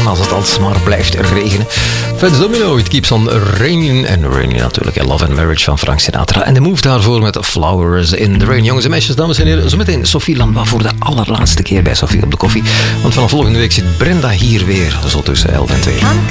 als het alsmaar blijft regenen. Fats Domino, It Keeps on Raining. En Raining natuurlijk, Love and Marriage van Frank Sinatra. En de move daarvoor met Flowers in the Rain. Jongens en meisjes, dames en heren, zometeen Sophie Lanois voor de allerlaatste keer bij Sophie op de koffie. Want vanaf volgende week zit Brenda hier weer, zo tussen 11 en 2.